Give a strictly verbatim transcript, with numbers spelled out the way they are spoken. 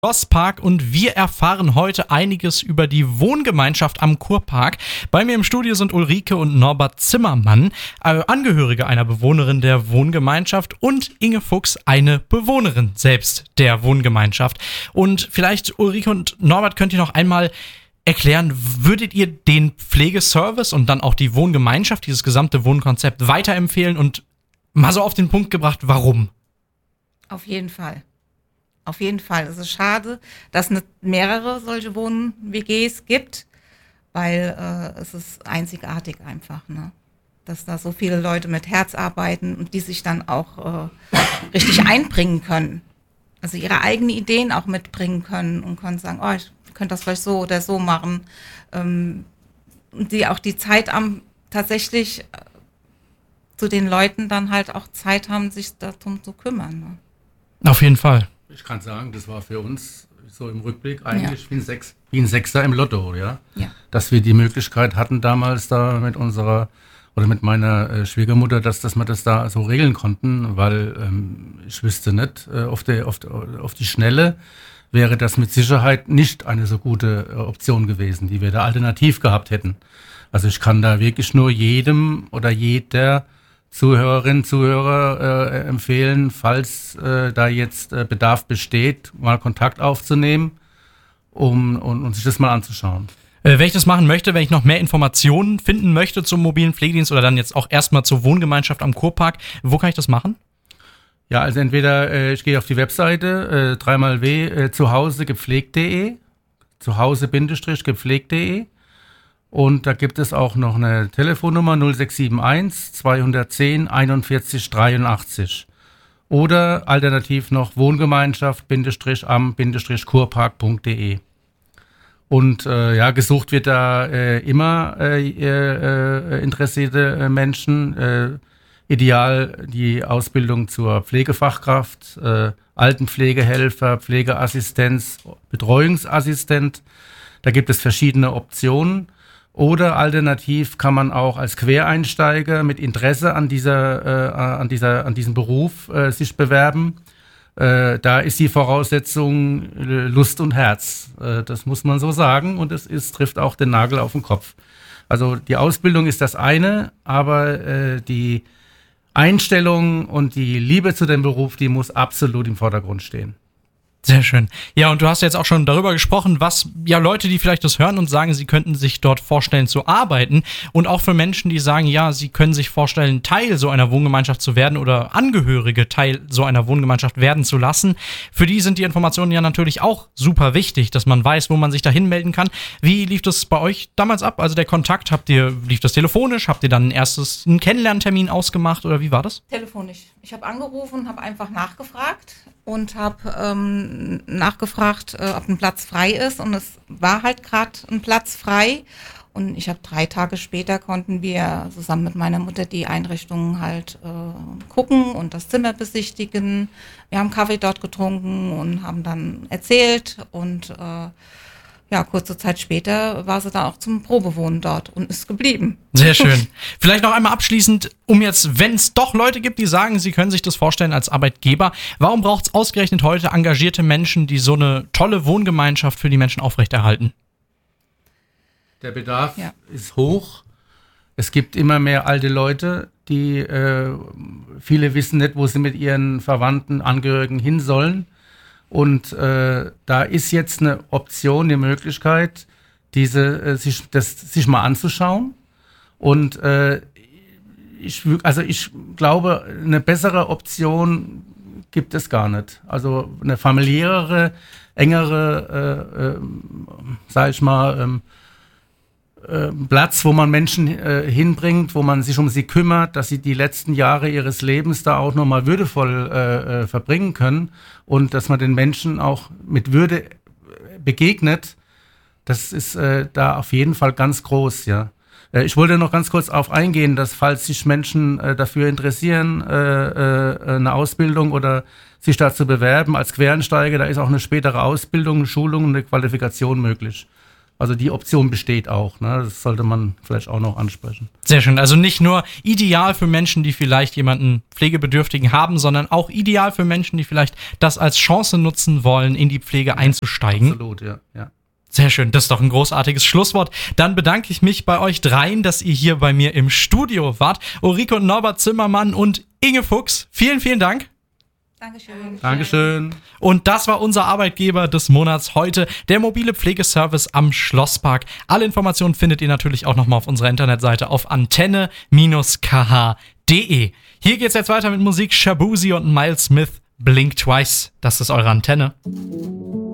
Schlosspark und wir erfahren heute einiges über die Wohngemeinschaft am Kurpark. Bei mir im Studio sind Ulrike und Norbert Zimmermann, äh, Angehörige einer Bewohnerin der Wohngemeinschaft, und Inge Fuchs, eine Bewohnerin selbst der Wohngemeinschaft. Und vielleicht, Ulrike und Norbert, könnt ihr noch einmal erklären, würdet ihr den Pflegeservice und dann auch die Wohngemeinschaft, dieses gesamte Wohnkonzept weiterempfehlen und mal so auf den Punkt gebracht, warum? Auf jeden Fall. Auf jeden Fall. Es ist schade, dass es mehrere solche Wohn-W Gs gibt, weil äh, es ist einzigartig einfach, ne? Dass da so viele Leute mit Herz arbeiten und die sich dann auch äh, richtig einbringen können. Also ihre eigenen Ideen auch mitbringen können und können sagen, oh, ich könnte das vielleicht so oder so machen. Ähm, und die auch die Zeit haben, tatsächlich äh, zu den Leuten dann halt auch Zeit haben, sich darum zu kümmern, ne? Auf jeden Fall. Ich kann sagen, das war für uns so im Rückblick eigentlich Ja. wie, ein Sechs, wie ein Sechser im Lotto, ja? Ja. Dass wir die Möglichkeit hatten damals da mit unserer oder mit meiner äh, Schwiegermutter, dass, dass wir das da so regeln konnten, weil ähm, ich wüsste nicht, äh, auf, der, auf, der, auf die Schnelle wäre das mit Sicherheit nicht eine so gute äh, Option gewesen, die wir da alternativ gehabt hätten. Also ich kann da wirklich nur jedem oder jeder Zuhörerinnen, Zuhörer äh, empfehlen, falls äh, da jetzt äh, Bedarf besteht, mal Kontakt aufzunehmen, um und, und sich das mal anzuschauen. Äh, wenn ich das machen möchte, wenn ich noch mehr Informationen finden möchte zum mobilen Pflegedienst oder dann jetzt auch erstmal zur Wohngemeinschaft am Kurpark, wo kann ich das machen? Ja, also entweder äh, ich gehe auf die Webseite äh, dreimal w äh, zuhause gepflegt punkt de, zuhause-gepflegt punkt de. Und da gibt es auch noch eine Telefonnummer null sechs sieben eins zwei eins null einundvierzig dreiundachtzig. Oder alternativ noch Wohngemeinschaft-am-kurpark punkt de. Und äh, ja, gesucht wird da äh, immer äh, äh, interessierte äh, Menschen. Äh, ideal die Ausbildung zur Pflegefachkraft, äh, Altenpflegehelfer, Pflegeassistenz, Betreuungsassistent. Da gibt es verschiedene Optionen. Oder alternativ kann man auch als Quereinsteiger mit Interesse an dieser, äh, an dieser, an diesem Beruf äh, sich bewerben. Äh, da ist die Voraussetzung äh, Lust und Herz. Äh, das muss man so sagen, und es ist, trifft auch den Nagel auf den Kopf. Also die Ausbildung ist das eine, aber äh, die Einstellung und die Liebe zu dem Beruf, die muss absolut im Vordergrund stehen. Sehr schön. Ja, und du hast jetzt auch schon darüber gesprochen, was ja Leute, die vielleicht das hören und sagen, sie könnten sich dort vorstellen zu arbeiten, und auch für Menschen, die sagen, ja, sie können sich vorstellen, Teil so einer Wohngemeinschaft zu werden oder Angehörige Teil so einer Wohngemeinschaft werden zu lassen. Für die sind die Informationen ja natürlich auch super wichtig, dass man weiß, wo man sich da hinmelden kann. Wie lief das bei euch damals ab? Also der Kontakt, habt ihr, lief das telefonisch? Habt ihr dann ein erstes einen Kennenlerntermin ausgemacht oder wie war das? Telefonisch. Ich habe angerufen, habe einfach nachgefragt und habe ähm, nachgefragt, äh, ob ein Platz frei ist, und es war halt gerade ein Platz frei, und ich habe drei Tage später konnten wir zusammen mit meiner Mutter die Einrichtungen halt äh, gucken und das Zimmer besichtigen. Wir haben Kaffee dort getrunken und haben dann erzählt, und äh, ja, kurze Zeit später war sie dann auch zum Probewohnen dort und ist geblieben. Sehr schön. Vielleicht noch einmal abschließend, um jetzt, wenn es doch Leute gibt, die sagen, sie können sich das vorstellen als Arbeitgeber, warum braucht es ausgerechnet heute engagierte Menschen, die so eine tolle Wohngemeinschaft für die Menschen aufrechterhalten? Der Bedarf Ja. ist hoch. Es gibt immer mehr alte Leute, die äh, viele wissen nicht, wo sie mit ihren Verwandten, Angehörigen hin sollen. Und äh, da ist jetzt eine Option, eine Möglichkeit, diese äh, sich das sich mal anzuschauen. Und äh, ich also ich glaube, eine bessere Option gibt es gar nicht. Also eine familiärere, engere, äh, äh, sag ich mal, ähm, äh, Platz, wo man Menschen äh, hinbringt, wo man sich um sie kümmert, dass sie die letzten Jahre ihres Lebens da auch nochmal würdevoll äh, äh, verbringen können, und dass man den Menschen auch mit Würde begegnet. Das ist äh, da auf jeden Fall ganz groß, ja. Äh, ich wollte noch ganz kurz auf eingehen, dass, falls sich Menschen äh, dafür interessieren, äh, äh, eine Ausbildung oder sich dazu bewerben als Quereinsteiger, da ist auch eine spätere Ausbildung, eine Schulung, eine Qualifikation möglich. Also die Option besteht auch, ne? Das sollte man vielleicht auch noch ansprechen. Sehr schön. Also nicht nur ideal für Menschen, die vielleicht jemanden Pflegebedürftigen haben, sondern auch ideal für Menschen, die vielleicht das als Chance nutzen wollen, in die Pflege einzusteigen. Absolut, ja, ja. Sehr schön, das ist doch ein großartiges Schlusswort. Dann bedanke ich mich bei euch dreien, dass ihr hier bei mir im Studio wart. Ulrike und Norbert Zimmermann und Inge Fuchs. Vielen, vielen Dank. Dankeschön. Dankeschön. Und das war unser Arbeitgeber des Monats heute, der mobile Pflegeservice am Schlosspark. Alle Informationen findet ihr natürlich auch nochmal auf unserer Internetseite auf antenne K H punkt de. Hier geht's jetzt weiter mit Musik. Shabuzi und Miles Smith, Blink Twice. Das ist eure Antenne.